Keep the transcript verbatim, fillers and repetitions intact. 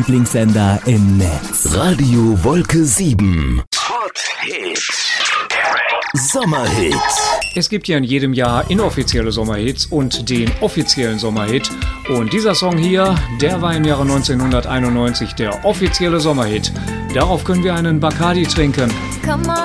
Lieblingssender im Netz. Radio Wolke sieben. Hot Hit. Sommerhit. Es gibt ja in jedem Jahr inoffizielle Sommerhits und den offiziellen Sommerhit. Und dieser Song hier, der war im Jahre neunzehnhunderteinundneunzig der offizielle Sommerhit. Darauf können wir einen Bacardi trinken.